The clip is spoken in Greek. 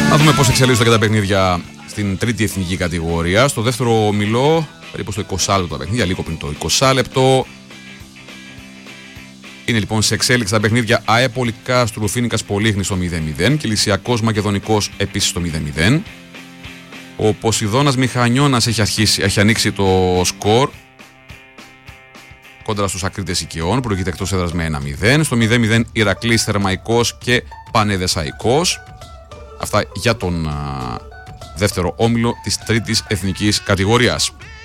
Να δούμε πώς εξελίσσονται και τα παιχνίδια στην τρίτη εθνική κατηγορία. Στο δεύτερο ομιλό, περίπου στο 20 λεπτό τα παιχνίδια, λίγο πριν το 20 λεπτό. Είναι λοιπόν σε εξέλιξη τα παιχνίδια ΑΕ Πολυκάστρου Φοίνικας Πολύχνης στο 0-0 και Λυσιακός Μακεδονικός επίσης στο 0-0. Ο Ποσειδώνας Μηχανιώνας έχει ανοίξει το σκορ κόντρα στους Ακρίτες Οικειών, προηγείται εκτός έδρας με 1-0. Στο 0-0 Ηρακλής Θερμαϊκός και Πανεδεσσαϊκός. Αυτά για τον δεύτερο όμιλο της τρίτης εθνικής κατηγορίας.